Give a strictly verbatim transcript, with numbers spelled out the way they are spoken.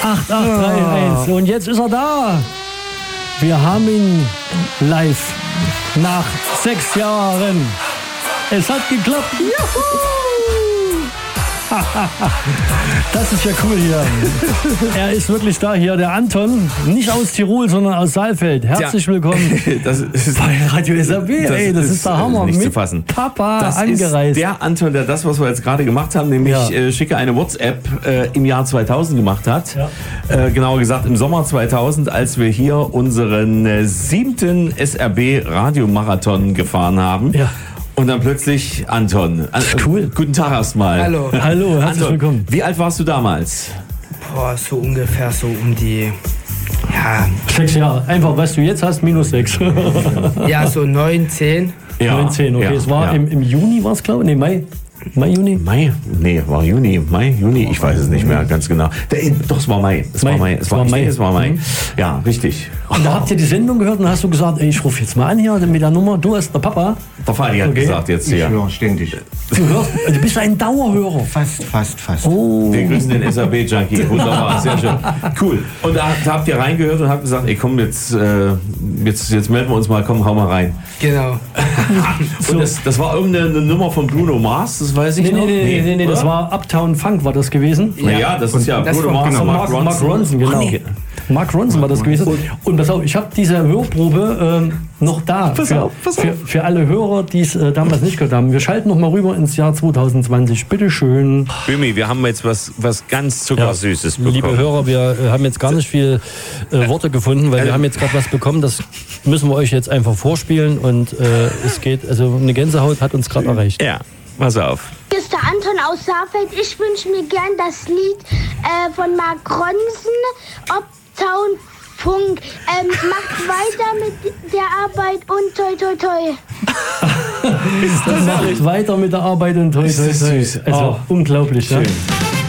acht acht drei eins. Und jetzt ist er da. Wir haben ihn live nach sechs Jahren. Es hat geklappt. Juhu! Das ist ja cool hier. Er ist wirklich da hier, der Anton. Nicht aus Tirol, sondern aus Saalfeld. Herzlich ja. willkommen das ist, bei Radio S R B. Das, Ey, das ist, ist der Hammer. Nicht Mit zu fassen. Papa das angereist. Ist der Anton, der das, was wir jetzt gerade gemacht haben, nämlich ja. äh, schicke eine WhatsApp äh, im Jahr zweitausend gemacht hat. Ja. Äh, genauer gesagt im Sommer zweitausend, als wir hier unseren äh, siebten S R B Radiomarathon gefahren haben. Ja. Und dann plötzlich Anton. Cool. Guten Tag erstmal. Hallo. Hallo, herzlich Anton, willkommen. Wie alt warst du damals? Boah, so ungefähr so um die, ja... Sechs Jahre. Einfach, was du jetzt hast, minus sechs. Ja, so neun, zehn. Ja, neun, zehn, okay. Ja, es war ja. im, im Juni, war es, glaube ich? Nee, Mai. Mai, Juni? Mai? Nee, war Juni. Mai, Juni? Ich weiß es nicht mehr ganz genau. Doch, es war Mai. Es war Mai. Es war Mai. Es war Mai. Ja, richtig. Und da habt ihr die Sendung gehört und hast du gesagt, ey, ich rufe jetzt mal an hier mit der Nummer. Du hast der Papa. Der Fadi hat okay. gesagt jetzt hier. Ich höre ständig. Du hörst, du bist ein Dauerhörer. Fast, fast, fast. Oh. Wir grüßen den S R B-Junkie. Wunderbar, sehr schön. Cool. Und da, da habt ihr reingehört und habt gesagt, ey, komm, jetzt, äh, jetzt, jetzt melden wir uns mal, komm, hau mal rein. Genau. Und das, das war irgendeine Nummer von Bruno Mars, das weiß ich nee, noch. Nee, nee, nee, nee, das war Uptown Funk, war das gewesen. Ja, ja das ist ja das Bruno Mars genau, und Mark Ronson. Mark Ronson, genau. Nee. Mark Ronson war das gewesen. Und, und pass auf, ich habe diese Hörprobe ähm, noch da. Pass für, auf, pass auf. Für, für alle Hörer, die es äh, damals nicht gehört haben. Wir schalten noch mal rüber ins Jahr zwanzig zwanzig. Bitte schön. Bimi, wir haben jetzt was, was ganz Zuckersüßes ja, bekommen. Liebe Hörer, wir äh, haben jetzt gar nicht viel äh, Worte gefunden, weil wir haben jetzt gerade was bekommen. Das müssen wir euch jetzt einfach vorspielen. Und äh, es geht, also eine Gänsehaut hat uns gerade erreicht. Ja, pass auf. Hier ist der Anton aus Saalfeld. Ich wünsche mir gern das Lied äh, von Mark Ronson, Uptown Funk. Ähm, macht weiter mit der Arbeit und toi toi toi. Macht weiter mit der Arbeit und toi toi toi. Also oh. unglaublich, ja.